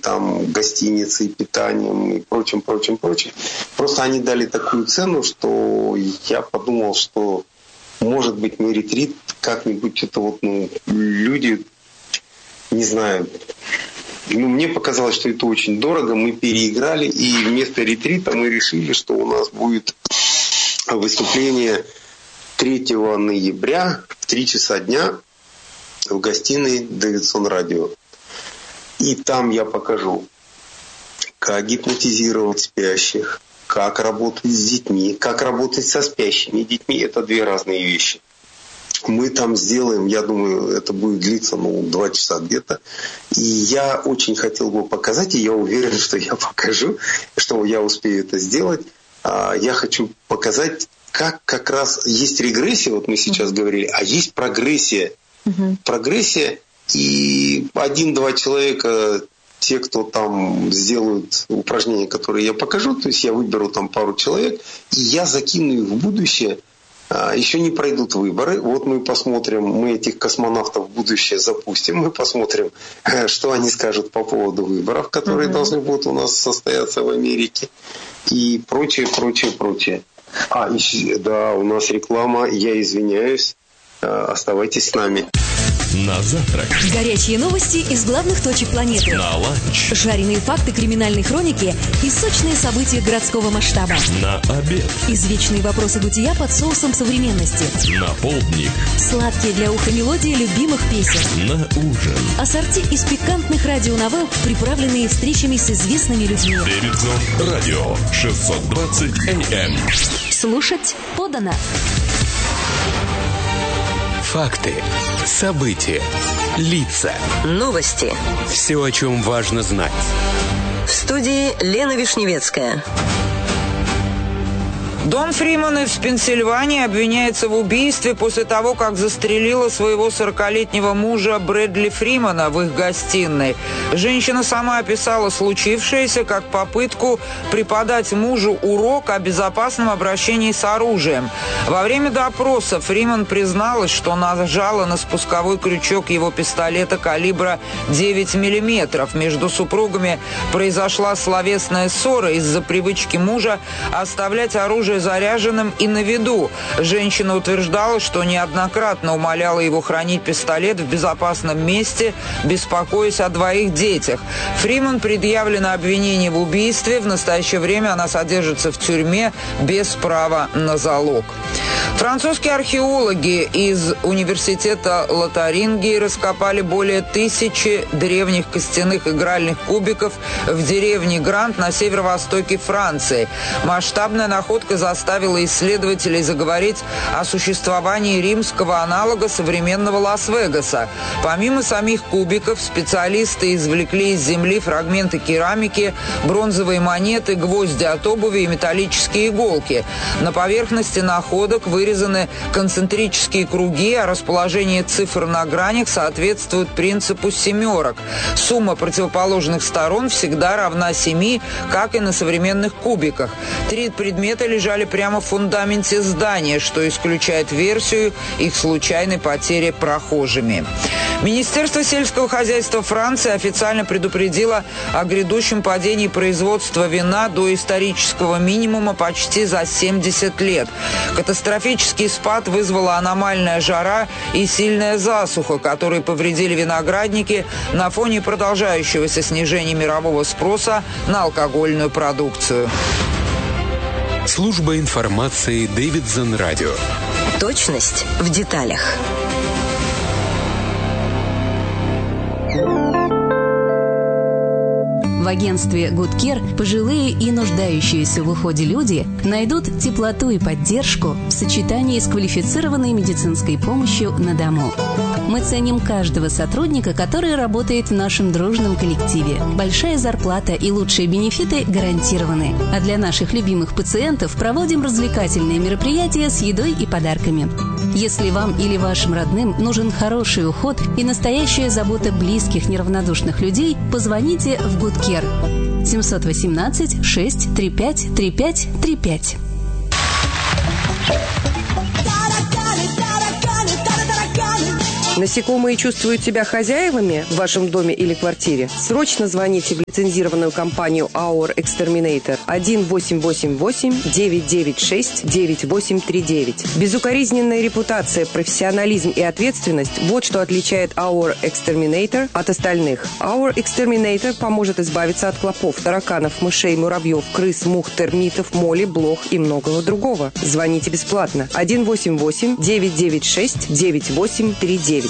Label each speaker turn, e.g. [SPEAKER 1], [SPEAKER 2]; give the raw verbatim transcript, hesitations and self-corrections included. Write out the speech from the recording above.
[SPEAKER 1] там гостиницей, питанием и прочим, прочим, прочим. Просто они дали такую цену, что я подумал, что может быть мой ретрит как-нибудь что-то вот, ну, люди, не знаю, ну, мне показалось, что это очень дорого, мы переиграли, и вместо ретрита мы решили, что у нас будет выступление третьего ноября в три часа дня в гостиной Дэвидсон Радио. И там я покажу, как гипнотизировать спящих, как работать с детьми, как работать со спящими детьми. Это две разные вещи. Мы там сделаем, я думаю, это будет длиться, ну, два часа где-то. И я очень хотел бы показать, и я уверен, что я покажу, что я успею это сделать. Я хочу показать, как как раз есть регрессия, вот мы сейчас говорили, а есть прогрессия. Uh-huh. Прогрессия, и один-два человека, те, кто там сделают упражнения, которые я покажу, то есть я выберу там пару человек, и я закину их в будущее. Еще не пройдут выборы. Вот мы посмотрим, мы этих космонавтов в будущее запустим, мы посмотрим, что они скажут по поводу выборов, которые uh-huh. должны будут у нас состояться в Америке, и прочее, прочее, прочее. А, да, у нас реклама, я извиняюсь. Оставайтесь с нами.
[SPEAKER 2] На завтрак.
[SPEAKER 3] Горячие новости из главных точек планеты.
[SPEAKER 2] На ланч.
[SPEAKER 3] Жареные факты криминальной хроники и сочные события городского масштаба.
[SPEAKER 2] На обед.
[SPEAKER 3] Извечные вопросы бытия под соусом современности.
[SPEAKER 2] На полдник.
[SPEAKER 3] Сладкие для уха мелодии любимых песен.
[SPEAKER 2] На ужин.
[SPEAKER 3] Ассорти из пикантных радионовелл, приправленные встречами с известными людьми.
[SPEAKER 2] Дэвидсон Радио шестьсот двадцать эй эм.
[SPEAKER 3] Слушать подано.
[SPEAKER 4] Факты, события, лица.
[SPEAKER 5] Новости.
[SPEAKER 4] Все, о чем важно знать.
[SPEAKER 5] В студии Лена Вишневецкая.
[SPEAKER 6] Дон Фриман из Пенсильвании обвиняется в убийстве после того, как застрелила своего сорокалетнего мужа Брэдли Фримана в их гостиной. Женщина сама описала случившееся как попытку преподать мужу урок о безопасном обращении с оружием. Во время допроса Фриман призналась, что нажала на спусковой крючок его пистолета калибра девять миллиметров. Между супругами произошла словесная ссора из-за привычки мужа оставлять оружие заряженным и на виду. Женщина утверждала, что неоднократно умоляла его хранить пистолет в безопасном месте, беспокоясь о двоих детях. Фриман предъявлено обвинение в убийстве. В настоящее время она содержится в тюрьме без права на залог. Французские археологи из университета Лотарингии раскопали более тысячи древних костяных игральных кубиков в деревне Грант на северо-востоке Франции. Масштабная находка заставила исследователей заговорить о существовании римского аналога современного Лас-Вегаса. Помимо самих кубиков, специалисты извлекли из земли фрагменты керамики, бронзовые монеты, гвозди от обуви и металлические иголки. На поверхности находок вырезаны концентрические круги, а расположение цифр на гранях соответствует принципу семерок. Сумма противоположных сторон всегда равна семи, как и на современных кубиках. Три предмета лежали прямо в фундаменте здания, что исключает версию их случайной потери прохожими. Министерство сельского хозяйства Франции официально предупредило о грядущем падении производства вина до исторического минимума почти за семьдесят лет. Катастрофический спад вызвала аномальная жара и сильная засуха, которые повредили виноградники на фоне продолжающегося снижения мирового спроса на алкогольную продукцию.
[SPEAKER 4] Служба информации Дэвидсон Радио.
[SPEAKER 5] Точность в деталях.
[SPEAKER 3] В агентстве Good Care пожилые и нуждающиеся в уходе люди найдут теплоту и поддержку в сочетании с квалифицированной медицинской помощью на дому. Мы ценим каждого сотрудника, который работает в нашем дружном коллективе. Большая зарплата и лучшие бенефиты гарантированы. А для наших любимых пациентов проводим развлекательные мероприятия с едой и подарками. Если вам или вашим родным нужен хороший уход и настоящая забота близких неравнодушных людей, позвоните в Good Care. семьсот восемнадцать шесть тридцать пять тридцать пять тридцать пять.
[SPEAKER 7] Насекомые чувствуют себя хозяевами в вашем доме или квартире? Срочно звоните в лицензированную компанию Our Exterminator один восемь восемь восемь девять девять шесть девять восемь три девять. Безукоризненная репутация, профессионализм и ответственность – вот что отличает Our Exterminator от остальных. Our Exterminator поможет избавиться от клопов, тараканов, мышей, муравьев, крыс, мух, термитов, моли, блох и многого другого. Звоните бесплатно один восемь восемь девять девять шесть девять восемь три девять.